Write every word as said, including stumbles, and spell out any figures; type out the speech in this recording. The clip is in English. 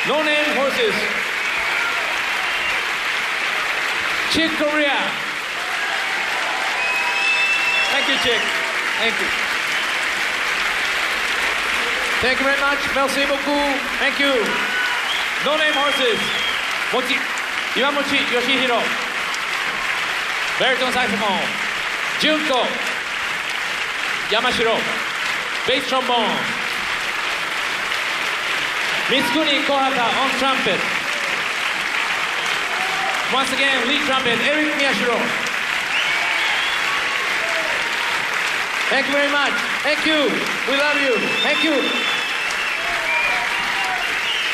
No Name Horses. Chick Corea. Thank you, Chick. Thank you. Thank you very much. Merci beaucoup. Thank you. No Name Horses. Mochi, Iwamochi Yoshihiro. Baritone saxophone. Junko Yamashiro. Bass trombone. Mitsukuni Kohata on trumpet. Once again, lead trumpet, Eric Miyashiro. Thank you very much. Thank you. We love you. Thank you.